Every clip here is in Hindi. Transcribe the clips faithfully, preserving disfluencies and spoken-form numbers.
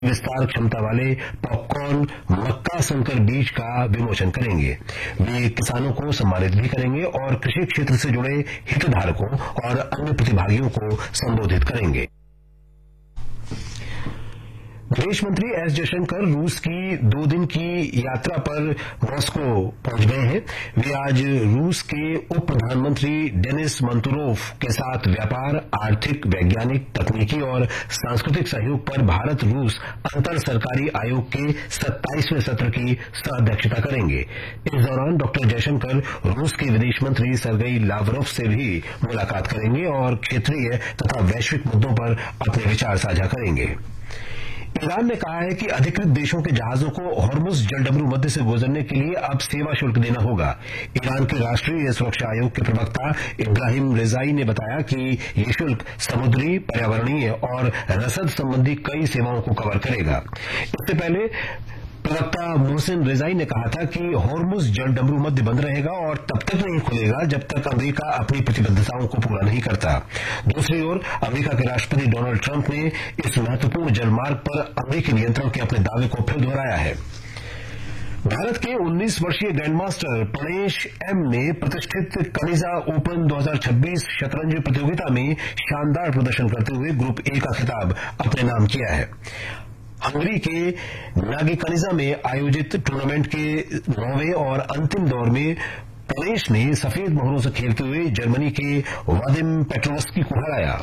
विस्तार क्षमता वाले पॉपकॉर्न मक्का संकर बीज का विमोचन करेंगे। वे किसानों को सम्मानित भी करेंगे और कृषि क्षेत्र से जुड़े हितधारकों और अन्य प्रतिभागियों को संबोधित करेंगे। विदेश मंत्री एस जयशंकर रूस की दो दिन की यात्रा पर मॉस्को पहुंच गए हैं। वे आज रूस के उप प्रधानमंत्री डेनिस मंतुरोव के साथ व्यापार, आर्थिक, वैज्ञानिक, तकनीकी और सांस्कृतिक सहयोग पर भारत रूस अंतर सरकारी आयोग के सत्ताईसवें सत्र की सह-अध्यक्षता करेंगे। इस दौरान डॉक्टर जयशंकर रूस के विदेश मंत्री सर्गेई लावरोव से भी मुलाकात करेंगे और क्षेत्रीय तथा वैश्विक मुद्दों पर अपने विचार साझा करेंगे। ईरान ने कहा है कि अधिकृत देशों के जहाजों को हॉर्मुज जलडमरू मध्य से गुजरने के लिए अब सेवा शुल्क देना होगा। ईरान के राष्ट्रीय सुरक्षा आयोग के प्रवक्ता इब्राहिम रेजाई ने बताया कि ये शुल्क समुद्री, पर्यावरणीय और रसद संबंधी कई सेवाओं को कवर करेगा। इससे पहले प्रवक्ता मोहसिन रेजाई ने कहा था कि हॉर्मुज जलडमरू मध्य बंद रहेगा और तब तक नहीं खुलेगा जब तक अमेरिका अपनी प्रतिबद्धताओं को पूरा नहीं करता। दूसरी ओर अमेरिका के राष्ट्रपति डोनाल्ड ट्रंप ने इस महत्वपूर्ण जलमार्ग पर अमेरिकी नियंत्रण के अपने दावे को फिर दोहराया है। भारत के उन्नीस वर्षीय ग्रैंडमास्टर प्रणेश एम ने प्रतिष्ठित कनिजा ओपन दो हज़ार छब्बीस शतरंज प्रतियोगिता में शानदार प्रदर्शन करते हुए ग्रुप ए का खिताब अपने नाम किया है। हंगरी के नागिकनिजा में आयोजित टूर्नामेंट के नौवें और अंतिम दौर में प्रणेश ने सफेद मोहरों से खेलते हुए जर्मनी के वादिम पेट्रोवस्की को हराया।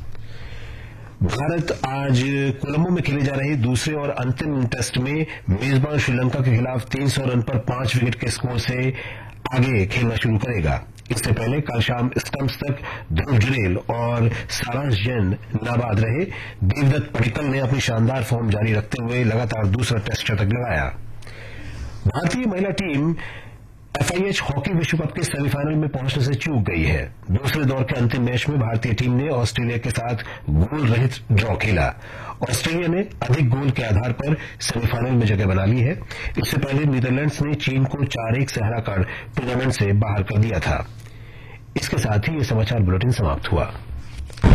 भारत आज कोलंबो में खेले जा रहे दूसरे और अंतिम टेस्ट में मेजबान श्रीलंका के खिलाफ तीन सौ रन पर पांच विकेट के स्कोर से आगे खेलना शुरू करेगा। इससे पहले कल शाम स्टंप्स तक ध्रुव जुरेल और सारांश जैन नाबाद रहे। देवदत्त पडिक्कल ने अपनी शानदार फॉर्म जारी रखते हुए लगातार दूसरा टेस्ट शतक लगाया। भारतीय महिला टीम एफआईएच हॉकी विश्व कप के सेमीफाइनल में पहुंचने से चूक गई है। दूसरे दौर के अंतिम मैच में भारतीय टीम ने ऑस्ट्रेलिया के साथ गोल रहित ड्रॉ खेला। ऑस्ट्रेलिया ने अधिक गोल के आधार पर सेमीफाइनल में जगह बना ली है। इससे पहले नीदरलैंड्स ने चीन को चार एक से हराकर टूर्नामेंट से बाहर कर दिया था। इसके साथ ही ये समाचार बुलेटिन समाप्त हुआ।